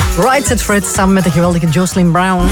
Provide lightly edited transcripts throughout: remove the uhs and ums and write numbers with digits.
Right Set Fred samen met de geweldige Jocelyn Brown.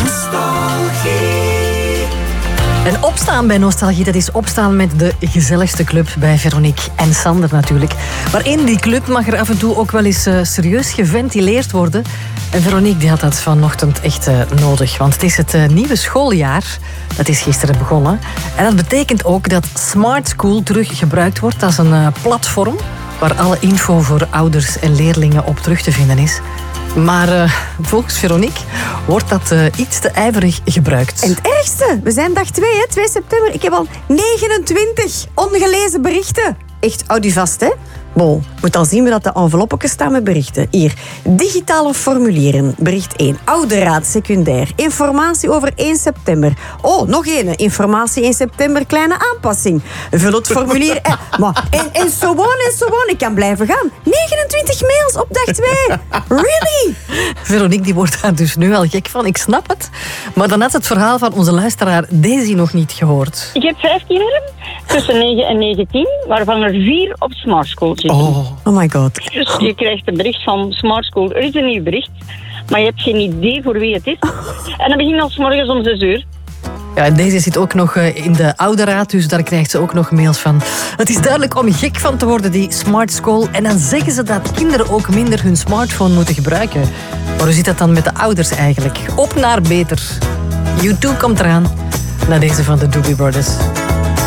En opstaan bij Nostalgie, dat is opstaan met de gezelligste club bij Veronique en Sander natuurlijk. Maar in die club mag er af en toe ook wel eens serieus geventileerd worden. En Veronique die had dat vanochtend echt nodig, want het is het nieuwe schooljaar. Dat is gisteren begonnen. En dat betekent ook dat Smart School terug gebruikt wordt als een platform waar alle info voor ouders en leerlingen op terug te vinden is. Maar volgens Veronique wordt dat iets te ijverig gebruikt. En het ergste, we zijn dag 2, 2 september. Ik heb al 29 ongelezen berichten. Echt, houd u vast, hè. Bon, moet dan zien we dat de enveloppetjes staan met berichten. Hier, digitale formulieren. Bericht 1. Ouderraad, secundair. Informatie over 1 september. Oh, nog één. Informatie 1 september, kleine aanpassing. Vul het formulier. En so on. Ik kan blijven gaan. 29 mails op dag 2. Really? Veronique die wordt daar dus nu al gek van. Ik snap het. Maar dan had het verhaal van onze luisteraar Daisy nog niet gehoord. Ik heb 5 kinderen tussen 9 en 19, waarvan er 4 op Smart School zitten. Oh my god. Dus je krijgt een bericht van Smart School. Er is een nieuw bericht, maar je hebt geen idee voor wie het is. En dat begint al 's morgens om 6 uur. Ja, deze zit ook nog in de ouderraad, dus daar krijgt ze ook nog mails van. Het is duidelijk om gek van te worden, die Smart School. En dan zeggen ze dat kinderen ook minder hun smartphone moeten gebruiken. Maar hoe zit dat dan met de ouders eigenlijk? Op naar beter. U2 komt eraan, naar deze van de Doobie Brothers.